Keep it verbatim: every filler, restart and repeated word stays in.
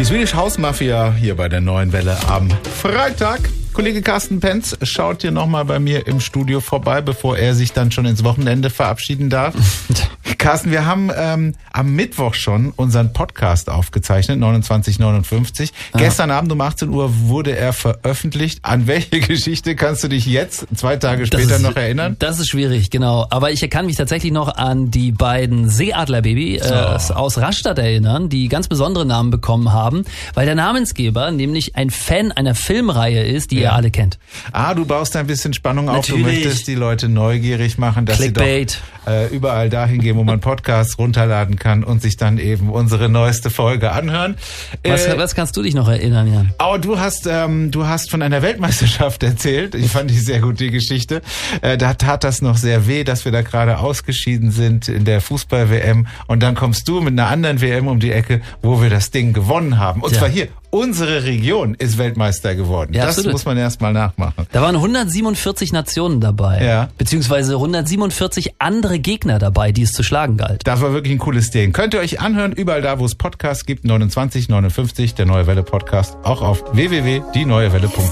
Die Swedish House Mafia hier bei der Neuen Welle am Freitag. Kollege Carsten Penz schaut hier nochmal bei mir im Studio vorbei, bevor er sich dann schon ins Wochenende verabschieden darf. Carsten, wir haben ähm, am Mittwoch schon unseren Podcast aufgezeichnet, neunundzwanzig neunundfünfzig. Ah. Gestern Abend um achtzehn Uhr wurde er veröffentlicht. An welche Geschichte kannst du dich jetzt, zwei Tage später, ist, noch erinnern? Das ist schwierig, genau. Aber ich kann mich tatsächlich noch an die beiden Seeadlerbaby äh, oh. aus Rastatt erinnern, die ganz besondere Namen bekommen haben, weil der Namensgeber nämlich ein Fan einer Filmreihe ist, die ja. ihr alle kennt. Ah, du baust ein bisschen Spannung Natürlich. auf. Du möchtest die Leute neugierig machen, dass Clickbait. sie doch äh, überall dahin gehen, wo man Podcasts runterladen kann und sich dann eben unsere neueste Folge anhören. Was, äh, was kannst du dich noch erinnern, Jan? Oh, du hast ähm, du hast von einer Weltmeisterschaft erzählt. Ich fand die sehr gut, die Geschichte. Äh, da tat das noch sehr weh, dass wir da gerade ausgeschieden sind in der Fußball-W M. Und dann kommst du mit einer anderen W M um die Ecke, wo wir das Ding gewonnen haben. Und ja. zwar hier. Unsere Region ist Weltmeister geworden. Ja, das absolut. muss man erst mal nachmachen. Da waren hundertsiebenundvierzig Nationen dabei. Ja. Beziehungsweise hundertsiebenundvierzig andere Gegner dabei, die es zu schlagen galt. Das war wirklich ein cooles Ding. Könnt ihr euch anhören, überall da, wo es Podcasts gibt. neunundzwanzig neunundfünfzig, der Neue Welle Podcast. Auch auf w w w punkt die neue welle punkt de.